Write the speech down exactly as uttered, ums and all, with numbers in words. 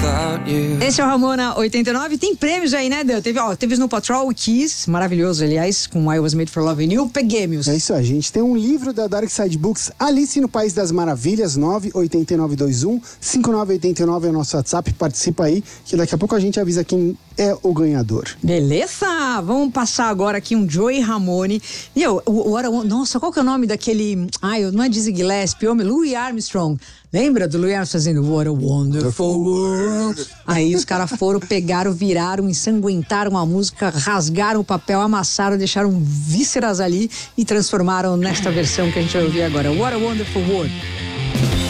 without you. Esse é o Ramona oitenta e nove. Tem prêmios aí, né, Dan? Teve, ó, teve Snow Patrol, o Kiss, maravilhoso, aliás, com I Was Made for Loving You. Peguemos. É isso aí, gente. Tem um livro da Dark Side Books, Alice no País das Maravilhas, nove oito nove dois um cinco nove oito nove é o nosso WhatsApp. Participa aí, que daqui a pouco a gente avisa quem é o ganhador. Beleza? Vamos passar agora aqui um Joey Ramone. E eu, o, o, nossa, qual que é o nome daquele... Ai, não é Dizzy Gillespie, homem, Louis Armstrong. Lembra do Louis Armstrong fazendo What a Wonderful World? Aí os caras foram, pegaram, viraram, ensanguentaram a música, rasgaram o papel, amassaram, deixaram vísceras ali e transformaram nesta versão que a gente vai ouvir agora. What a Wonderful World.